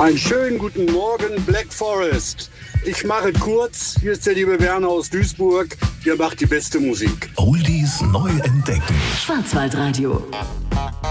Einen schönen guten Morgen, Black Forest. Ich mache kurz. Hier ist der liebe Werner aus Duisburg. Der macht die beste Musik. Oldies neu entdecken. Schwarzwaldradio.